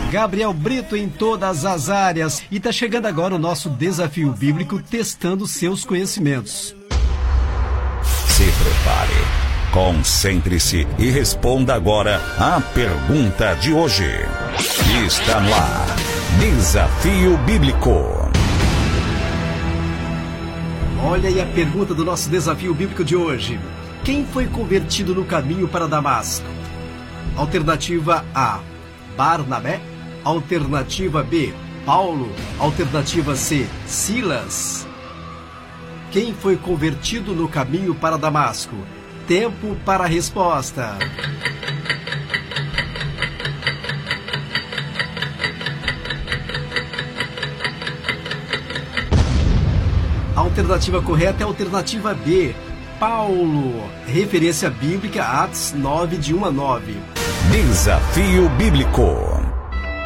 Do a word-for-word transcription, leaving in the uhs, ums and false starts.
Gabriel Brito em todas as áreas. E está chegando agora o nosso desafio bíblico, testando seus conhecimentos. Se prepare, concentre-se e responda agora a pergunta de hoje. Está no ar, Desafio Bíblico. Olha aí a pergunta do nosso desafio bíblico de hoje. Quem foi convertido no caminho para Damasco? Alternativa A, Barnabé. Alternativa B, Paulo. Alternativa C, Silas. Quem foi convertido no caminho para Damasco? Tempo para a resposta. A alternativa correta é a alternativa B, Paulo. Referência bíblica, Atos nove, de um a nove. Desafio Bíblico.